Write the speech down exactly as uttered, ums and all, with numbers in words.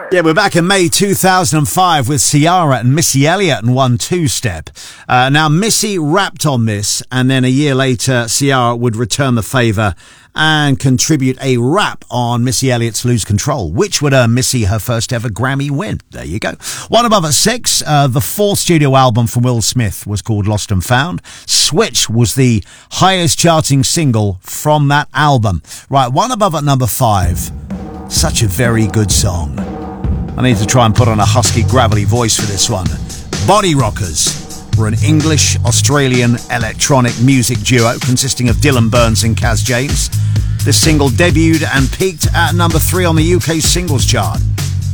Yeah, we're back in May two thousand five with Ciara and Missy Elliott and One Two Step. Uh, now, Missy rapped on this, and then a year later, Ciara would return the favour and contribute a rap on Missy Elliott's Lose Control, which would earn Missy her first ever Grammy win. There you go. One above at six, uh, the fourth studio album from Will Smith was called Lost and Found. Switch was the highest charting single from that album. Right, one above at number five. Such a very good song. I need to try and put on a husky, gravelly voice for this one. Body Rockers were an English-Australian electronic music duo consisting of Dylan Burns and Kaz James. This single debuted and peaked at number three on the U K singles chart.